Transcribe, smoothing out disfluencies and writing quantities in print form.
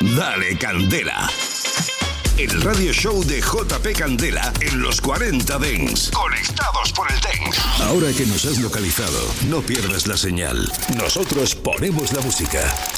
Dale Candela. El radio show de JP Candela en los 40 Dents. Conectados por el Dents. Ahora que nos has localizado, no pierdas la señal. Nosotros ponemos la música.